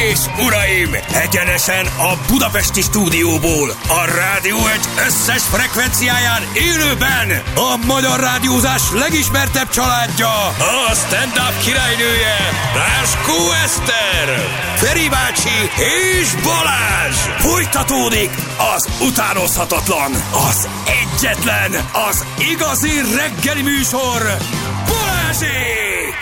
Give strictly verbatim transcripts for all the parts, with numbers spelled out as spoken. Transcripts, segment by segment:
és uraim, egyenesen a budapesti stúdióból, a Rádió egy összes frekvenciáján élőben a magyar rádiózás legismertebb családja, a stand-up királynője, Ráskó Eszter, Feri bácsi és Balázs. Folytatódik az utánozhatatlan, az egyetlen, az igazi reggeli műsor, Balázsék!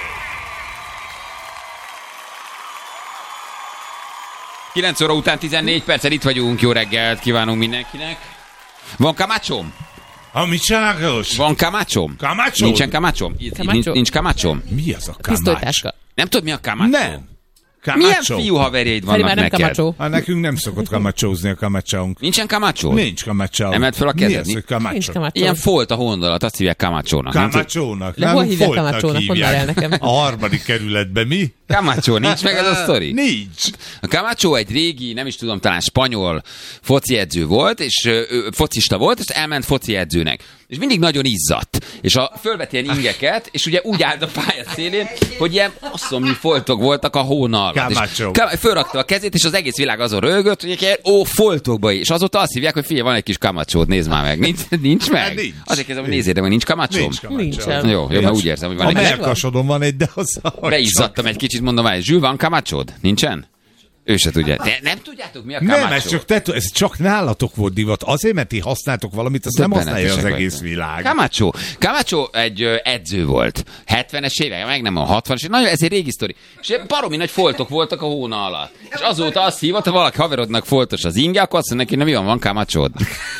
kilenc óra után tizennégy perccel itt vagyunk, jó reggelt kívánunk mindenkinek. Van kamácsom? Ami csáros? Van kamácsom? Kamácsom? Nincsen kamácsom? Nincs, nincs kamácsom? Mi az a kamács? Pisztolytáska. Nem tudod, mi a kamácsom? Nem. Milyen Kamácsó? fiú haverjaid Feri vannak már nem neked? kamácsó. Hát nekünk nem szokott kamácsózni a kamácsónk. Nincsen kamácsó? Nincs kamácsó. Emeld fel a kezed. Mi az, hogy Nincs kamácsó? kamácsó. Ilyen folt a hondalat, azt hívják kamácsónak. Nem tudod? Kamácsónak. De hol Nálunk hívják foltnak kamácsónak? Mondd már el nekem. A harmadik kerületben mi? Kamácsó, nincs meg ez a sztori? Nincs. A Camacho egy régi, nem is tudom, talán spanyol foci edző volt, és ö, ö, focista volt, és elment foci edzőnek. És mindig nagyon izzadt. És a, fölvett ilyen ingeket, és ugye úgy állt a pálya szélén, hogy ilyen asszomnyi foltok voltak a hóna alatt. Camacho. És fölrakta a kezét, és az egész világ azon röhögött, hogy ilyen, ó, foltokba is. És azóta azt hívják, hogy figyelj, van egy kis Camachód, nézd már meg. Nincs, nincs meg? Nincs. Azért kezdem, hogy nézzél, de nincs Camacho? Nincs kamácsó. Nincsen. Jó, jó, mert úgy érzem, hogy van A egy. melkasodon van egy, de az a Beizzadtam egy kicsit, mondom el. Zsül, van Camachód? Nincsen? Ő se tudja. De nem tudjátok, mi a Camacho? Nem, ez csak, te, ez csak nálatok volt divat. Azért, mert ti használtok valamit, azt nem használja az Döbbenetesek egész vagytok. világ. Camacho. Camacho egy ö, edző volt. hetvenes évek, meg nem a hatvanas, nagyon ez egy régi sztori. És baromi nagy foltok voltak a hóna alatt. És azóta azt hívott, ha valaki haverodnak foltos az inge, akkor azt mondja neki, na mi van, van Camachód?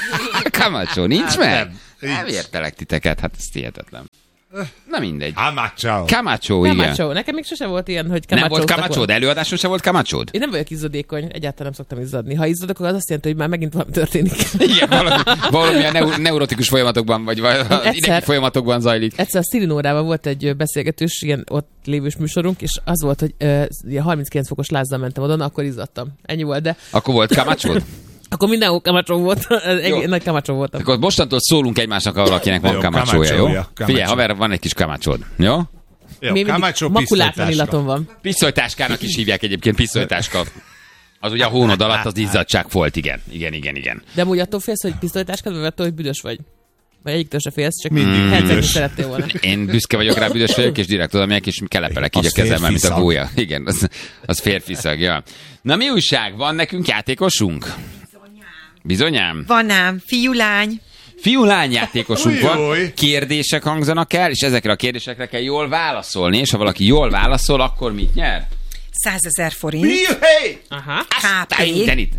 Camacho, nincs meg? nem, nincs. Nem értelek titeket, hát ez hihetetlen. Na mindegy. Kamácsó. Camacho, igen. Camacho. Nekem még sose volt ilyen, hogy Nem volt Camachóztak Camachód, előadáson sem volt Camachód? Én nem vagyok izzadékony, egyáltalán nem szoktam izzadni. Ha izzadok, akkor az azt jelenti, hogy már megint valami történik. Igen, valami, valami a neu- neurotikus folyamatokban, vagy vagy az Egyszer- idegi folyamatokban zajlik. Egyszer a Szilinórában volt egy ö, beszélgetős, ilyen ott lévős műsorunk, és az volt, hogy ö, ilyen harminckilenc fokos lázzal mentem oda, na, akkor izzadtam. Ennyi volt, de Akkor volt Camachód? akkor mindenhol Camacho volt, egy nagy Camacho voltam. Akkor mostantól szólunk egymásnak, ha valakinek van Jó, Camachója, jó? Camachója, Camacho. Figyelj, haver, van egy kis Camachód, jó? Jó, Még mindig kamácsó makulátlan pisztolytáska. illatom van. Pisztolytáskának is hívják egyébként, pisztolytáska. Az ugye a hónod alatt az izzadság volt, igen. Igen, igen, igen. De amúgy attól félsz, hogy pisztolytáskád, vagy attól, hogy büdös vagy? Vagy egyiktől se félsz, csak Mindig hencegni büdös. szerettél volna. Én büszke vagyok rá, büdös vagyok, és direkt oda megyek, és kelepelek így a Az kezemmel, mint a férfiszag. gólya. Igen, az, az férfiszag, ja. Na mi újság? Van nekünk játékosunk? Bizonyám. Van ám, fiú-lány. Fiú-lány játékosunk van, Ujjaj. kérdések hangzanak el, és ezekre a kérdésekre kell jól válaszolni, és ha valaki jól válaszol, akkor mit nyer? százezer forint. Hey! Aha. ká pé. Mindenit.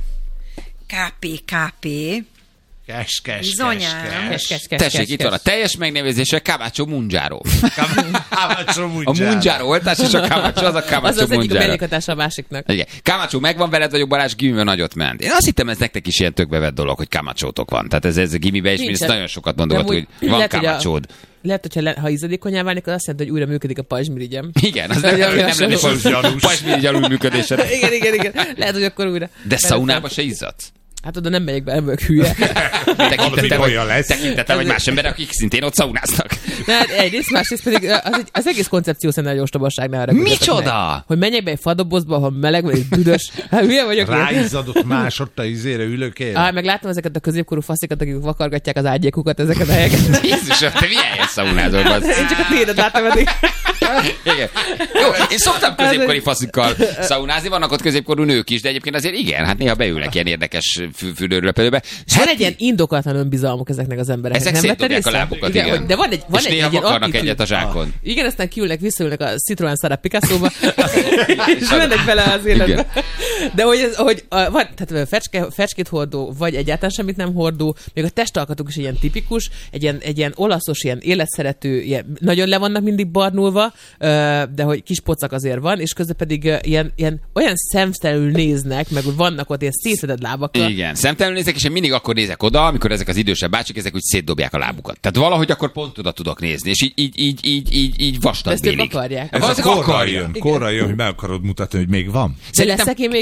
ká pé, ká pé. Kes, kes, Bizonyám. kes, Kes, kes. kes, kes, Tessék, kes, itt kes. van a teljes megnevezése, Camacho Mungiaro. Kamácsó A Mungiaro. Mungiaro oltás, és a Camacho, az a Az Camacho az egyik a Mungiaro. mellékhatása a másiknak. Igen. Camacho megvan veled, vagyok Balázs, gimiben nagyot ment. Én azt hittem, ez nektek is ilyen tökbevett dolog, hogy Camachótok van. Tehát ez, ez gimiben is, mi ezt Nincsen. nagyon sokat mondogat, De hogy amúgy van lehet, hogy a- Camachód. Lehet, hogyha le, ha izzadékonyá válnék, az azt jelenti, hogy újra működik a pajzsmirigyem. Igen, az nem, nem, nem lenne Az gyanús. pajzsmirigy alulműködésed. Igen, igen, igen. Lehet, hogy akkor újra. De szaunába se izzadsz? Hát oda nem megyek be, nem vagyok hülye. Tekintettel, Valami hogy, lesz. tekintettel, hogy más emberek, akik szintén ott szaunáznak. De hát egyrészt, másrészt pedig az, egy, az egész koncepció szerintem egy ostobasság, ne haragudjatok Micsoda? meg. Hogy menjek be egy fadobozba, ahol meleg vagy, és büdös. Hát hülye vagyok. én. Ráizzadott másodta izére ülök én. Á, meg látom ezeket a középkorú faszikat, akik vakargatják az ágyékukat, ezeket a helyeket. Jézusom, te milyen helyen szaunázol, bazd? Én csak a tiédet láttam eddig. Igen. Jó, én szoktam középkori faszikkal szaunázni, vannak ott középkorú nők is, de egyébként azért igen, hát néha beülnek ilyen érdekes fü- fürdőrepülőbe. Van egy ilyen indokolatlan önbizalmuk ezeknek az embereknek. Ezek Nem vetted szétdobják a észre? lábukat, igen. hogy- De van egy, van és egy, néha egy ilyen vakarnak attitűd. egyet a zsákon. Igen, aztán kiülnek, visszaülnek a Citroen Sara Picasso-ba, és mennek bele az életbe. De hogy, ez, hogy a, van, tehát fecske, fecskét hordó, vagy egyáltalán semmit nem hordó, még a testalkatuk is ilyen tipikus, egy ilyen, egy ilyen olaszos, ilyen életszerető, ilyen, nagyon le vannak mindig barnulva, de hogy kis pocak azért van, és közben pedig ilyen, ilyen olyan szemtelenül néznek, meg úgy vannak ott ilyen szétszedett lábakkal. Igen, szemtelenül nézek, és én mindig akkor nézek oda, amikor ezek az idősebb bácsik, ezek úgy szétdobják a lábukat. Tehát valahogy akkor pont oda tudok nézni, és így, így, így, így, így, így vastag Ezt ők bélik. akarják. Ez a Valószínűleg korra akarja. jön, korra jön, hogy meg akarod mutatni, hogy még van. De leszek én még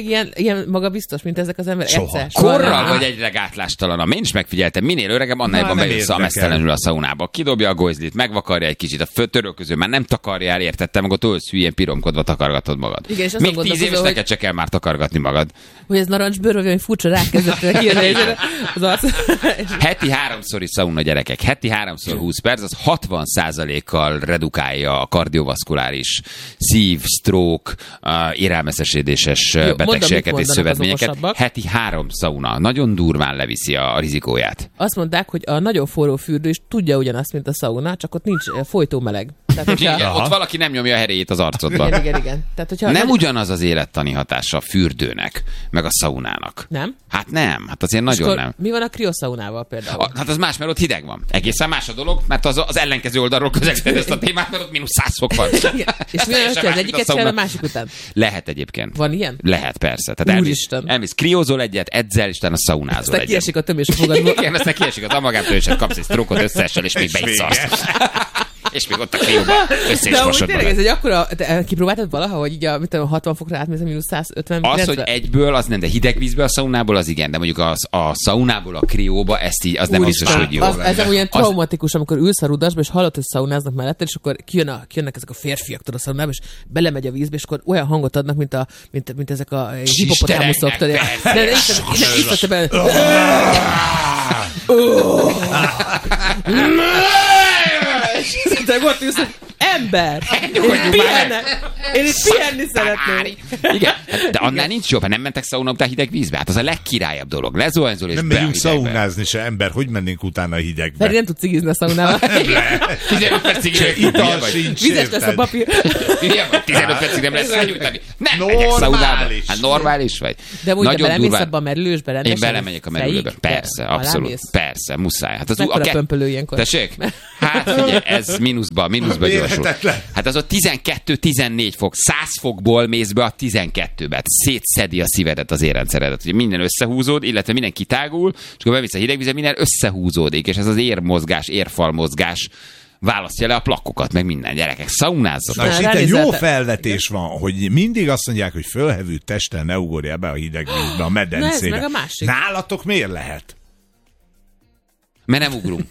ilyen, ilyen magabiztos, mint ezek az emberek? Soha. Egyszer, Korral nem. vagy egyre gátlástalanabb. Én is megfigyeltem, minél öregebb, annál Már jobban nem bejössz a érdekel. mesztelenül a szaunába. Kidobja a gojzlit, megvakarja egy kicsit, a török közül már nem takarja el, értettem, meg ott ölsz hülyén piromkodva takargatod magad. Igen, és azon Még tíz gondolkozol, éves hogy- neked se kell már takargatni magad. Hogy ez narancsbőr, vagy valami furcsa rákezdett kijönni az arc. Heti háromszori szauna, gyerekek, heti háromszor húsz perc, az hatvan százalékkal redukálja a kardiovaszkuláris szív, stroke, uh, érelmeszesedéses Jó, uh, mondd, betegségeket mit és mondanak az szövődményeket. okosabbak. Heti három szauna. Nagyon durván leviszi a, a rizikóját. Azt mondták, hogy a nagyon forró fürdő is tudja ugyanazt, mint a szauna, csak ott nincs eh, folytó meleg. Tehát, hogyha... Igen, ott valaki nem nyomja a heréjét az arcodba. igen, igen, igen. Tehát, hogyha Nem nagy- ugyanaz az élettani hatása a fürdőnek, meg a szaunának. Nem? Hát nem, hát azért nagyon Akkor nem. mi van a krioszaunával például? A, hát az más, mert ott hideg van. Egészen más a dolog, mert az az ellenkező oldalról közelíted ezt a témát, mert ott mínusz száz fok van. Igen. És mi van, Teljesen hogyha az más, mint egyiket szauna. csinál a másik után? Lehet egyébként. Van ilyen? Lehet, persze. Tehát elmész, Úristen. elmész kriózol egyet, edzel, és utána szaunázol Aztán egyet. kiesik a tömés a fogadból. Igen, aztán kiesik az amagától, és kapsz egy sztrókot, összeesel, és még be is szarsz. És még ott a krióban össze is De amúgy mosod tényleg magad. ez egy akkora, te kipróbáltad valaha, hogy így a mit tudom, hatvan fokra átmész a mínusz száz ötven Az, hogy egyből, az nem, de hideg vízből a szaunából az igen, de mondjuk az, a szaunából a krióba, ezt így, az nem biztos, hogy jó. Az, ez olyan Az- traumatikus, amikor ülsz a rudasba, és hallod, hogy szaunáznak melletted, és akkor kijön a, kijönnek ezek a férfiak tudod, a szaunába, és belemegy a vízbe, és akkor olyan hangot adnak, mint, a, mint, mint ezek a hipopotámuszok. tudod. persze. De iszod be. De ott ülsz, hogy ember! Én pihenek! Én itt pihenni szeretném! Igen, de annál nincs jobb, hát nem mentek szauna után hideg vízbe. Hát az a legkirályabb dolog. Lezuhanyzol és Nem be a megyünk hidegbe. szaunázni se, ember, hogy mennénk utána a Feri hidegbe? nem tud cigizni a szaunával. tizenöt percig Se hülye ital vagy. sincs, Vizes lesz a érted? papír. Hülye vagy, tizenöt percig nem lesz felnyújtani. Nem Normális. megyek szaunába. Hát normális vagy. De úgy, de Nagyon belemész durván- abba a merülősbe rendesen? Én belemegyek a merülőbe. fejig? Persze, Te abszolút. alámész? Persze, muszáj. Hát az Mekkora ke- pömpölő ilyenkor? Tessék? Hát figyelj, ez mínuszba, mínuszba gyorsul. Mérhetetlen. Hát az ott tizenkettő tizennégy fok, száz fokból mész be a tizenkettőbe. Hát szétszedi a szívedet, az érrendszeredet. Ugye minden összehúzód, illetve minden kitágul, és akkor bemész a hidegvízbe, minden összehúzódik, és ez az érmozgás, érfalmozgás választja le a plakkokat, meg minden gyerekek. Szaunázzatok. Na és itt egy Ránézel, jó te- felvetés van, hogy mindig azt mondják, hogy fölhevű testen ne ugorj ebbe a hideg vízbe, a medencébe. meg a másik. Nálatok miért lehet? Mert nem ugrunk.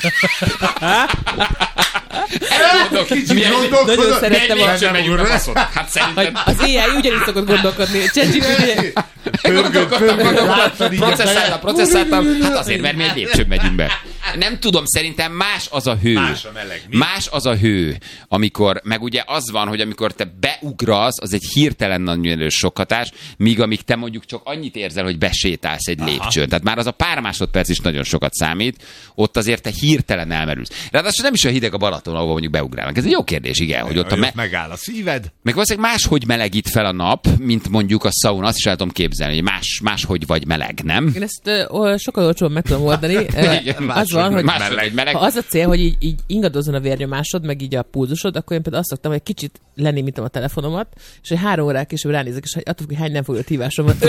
Kicsit gondolkodod? Nagyon szerettem Milyen a- lépcsőn megyünk a faszod? Hát szerintem... Az á i ugyanígy szokott gondolkodni. ChatGPT. Pörgött, pörgött, láttad így a Processzáltam, feje? processzáltam. Hát azért, mert mi egy lépcsőn megyünk be. Nem tudom, szerintem más az a hő. Más a meleg, mi? Más az a hő, amikor, meg ugye az van, hogy amikor te beugrasz, az egy hirtelen nagyon erős sokhatás, míg amíg te mondjuk csak annyit érzel, hogy besétálsz egy lépcsőn. Tehát már az a pár másodperc is nagyon sokat számít, ott azért te hirtelen elmerülsz. Ráadásul nem is a hideg a Balaton, ahol mondjuk beugrálnak. Ez egy jó kérdés, igen, hogy ott a Hogy me- ott megáll a szíved. meg valószínűleg máshogy melegít fel a nap, mint mondjuk a szauna, azt is el tudom képzelni, hogy más, máshogy vagy meleg, nem? Én ezt uh, sokkal olcsóban meg tudom oldani. Uh, Igen, az van, hogy máshogy vagy meleg. ha az a cél, hogy így, így ingadozzon a vérnyomásod, meg így a pulzusod, akkor én például azt szoktam, hogy kicsit lenémítom a telefonomat, és hogy három órák később ránézek, és hogy attól, hogy hány nem foglalt hívásom van.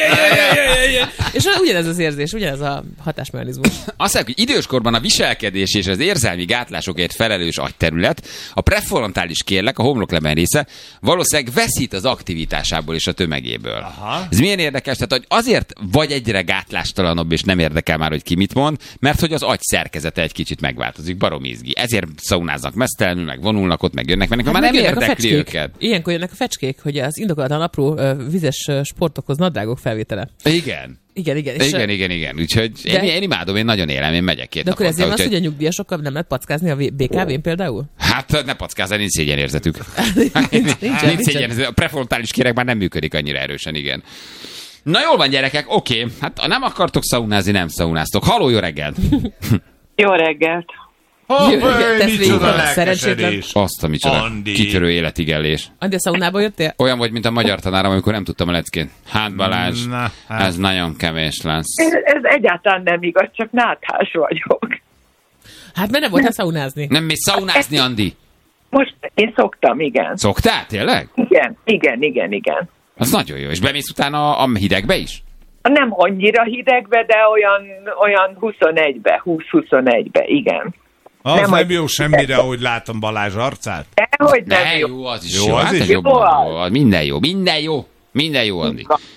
És ugyanez az érzés, ugyanez a hatásmechanizmus. Azt mondják, hogy időskorban a viselkedés és az érzelmi gátlásokért felelős agyterület, a prefrontális kérlek, a homlokleben része, valószínűleg veszít az aktivitásából és a tömegéből. Aha. Ez milyen érdekes? Tehát, hogy azért vagy egyre gátlástalanabb, és nem érdekel már, hogy ki mit mond, mert hogy az agy szerkezete egy kicsit megváltozik, barom izgi. Ezért szaunáznak mesztelenül, meg vonulnak ott, meg jönnek, mennek, hát már nem Megjönnek a érdekli fecskék. őket. Ilyenkor jönnek a fecskék, hogy az indokolatlan apró ö, vizes ö, sportokhoz nadrágok felvétele. Igen. Igen, igen. És, Igen, igen, igen. Úgyhogy én, De- én imádom, én nagyon élem, én megyek két de akkor naponta, ezért van az, úgyhogy- hogy a nyugdíjasokkal nem lehet packázni a bé ká vén például? Hát ne packázzál, nincs szégyenérzetük. Nincsen, nincs nincsen. szégyenérzetük. A prefrontális kéreg már nem működik annyira erősen, igen. Na jól van, gyerekek, oké. Hát ha nem akartok szaunázni, nem szaunáztok. Halló, jó reggelt! Jó reggelt! Hoppá, Tesz micsoda végig, lelkesedés. szerencsétlen. Azt a micsoda Andi. kitörő életigellés. Andi, a szaunába jöttél? Olyan vagy, mint a magyar tanárom, amikor nem tudtam a leckét. Hát Balázs, Na, hát. ez nagyon kevés lesz. Ez, ez egyáltalán nem igaz, csak náthás vagyok. Hát mert nem voltál szaunázni. Nem mész szaunázni, Andi? Most én szoktam, igen. Szoktál, tényleg? Igen, igen, igen, igen. Az nagyon jó. És bemész utána a, a hidegbe is? Nem annyira hidegbe, de olyan, olyan huszonegybe, húsz-huszonegybe, igen. Az Nem, nem, hogy- jó semmire, ahogy látom Balázs arcát. Dehogy nem Ne, jó. jó, az is Jó, jó. az Hát is ez jó. jobban jó. Minden jó, minden jó. Minden jó, Andi.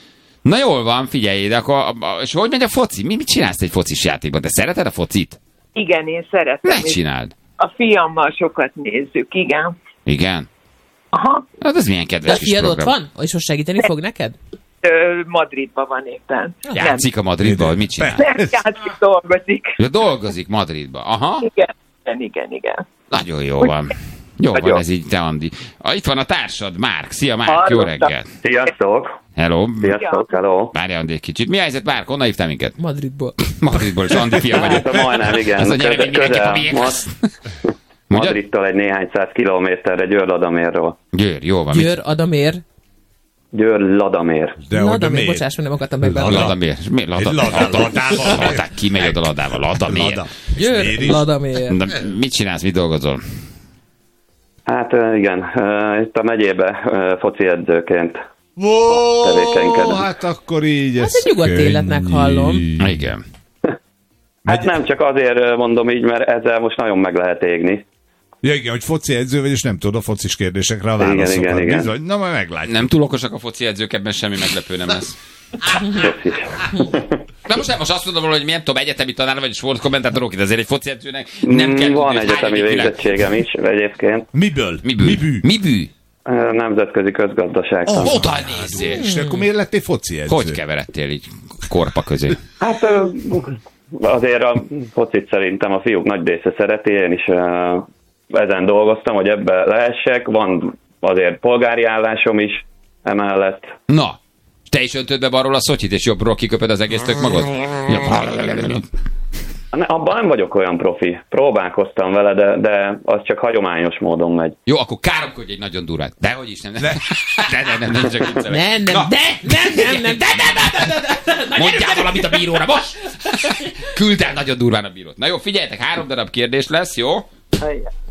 Na jól van, figyelj, de akkor, a- a- és hogy megy a foci? Mi, mit csinálsz egy focis játékban? Te szereted a focit? Igen, én szeretem. Ne csináld. A fiammal sokat nézzük, igen. Igen? Aha, Hát ez milyen De a kedves kis fiad ott program. van? És most segíteni fog neked? Ö, Madridban van éppen. Játszik a Madridban, hogy mit csinál? Nem, nem játszik, dolgozik. Ja, dolgozik Madridban. Aha, Igen, igen, igen, igen. nagyon jó van. Jó van Nagyon. ez így, te Andi. Ah, itt van a társad, Márk. Szia, Márk, jó Hallottam. reggelt. Sziasztok! Hello. Sziasztok, hello! Várjál, Andi, egy kicsit. Mi a helyzet, Márk? Honnan hívtál minket? Madridból. Madridból, és Andi fia vagyok. Hát majdnem, igen. Az a nyelven Közel- mindenki a közel miénk. Ma- Magyar? Madridtól egy néhány száz kilométerre Győr-Ladaméről. Győr, jó van. Mit? Győr, Adamér. Győr-Ladamér. De oda Ladamér, miért? bocsáss, mert nem akartam meg A bele. Ladamér. Mi? Lada, Egy lada- lada, ladával. lada, ki megy oda Ladával? Ladamér. Lada. És Győr, miért is? Ladamér. De mit csinálsz, mit dolgozol? Hát ö, igen, ö, itt a megyébe ö, foci edzőként. Ó, Tevékenykedem. hát akkor így ez egy nyugodt könnyű. életnek hallom. Igen. Hát nem csak azért ö, mondom így, mert ezzel most nagyon meg lehet égni. Ja, igen, hogy foci edző vagy, és nem tudod a focis kérdésekre a Igen, válaszokat. igen, igen. Bizony, na majd meglátjuk. Nem túl okosak a foci edzők, ebben semmi meglepő nem lesz. Köszi. Na most nem, most azt mondom, hogy milyen tudom, egyetemi tanár vagy sportkommentátorok, itt azért egy foci edzőnek nem kell Mm, Van tudni, hogy egyetemi hányadik világ- végzettségem is egyébként. Miből? Miből? Mibű? Mibű? Ö, Nemzetközi közgazdaságtan. Oh, oda nézzél! És akkor miért lettél foci edző? Hogy keveredtél így korpa közé? Hát ö, azért a focit szerintem a fiúk nagy része szereti, én is ö, ezen dolgoztam, hogy ebbe lehessek. Van azért polgári állásom is emellett. Na, te is öntöd be balról a szotyit, és jobbról kiköpöd az egész tök magad? Ne, abban nem vagyok olyan profi. Próbálkoztam vele, de, de az csak hagyományos módon megy. Jó, akkor káromkodj egy nagyon durvát. Dehogy is nem. Nem, de, de, nem, nem, csak viccelek. Nem, nem, Na, de, nem, nem, nem, de, de, de, de, de, de. mondjál valamit a bíróra, most! Küld el nagyon durván a bírót. Na jó, figyeljetek, három darab kérdés lesz, jó?